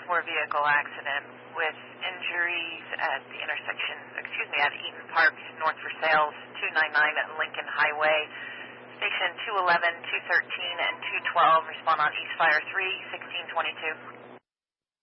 vehicle accident with injuries at the intersection, at Eaton Park, north for sales, 299 at Lincoln Highway. Station 211, 213, and 212 respond on East Fire 3, 1622.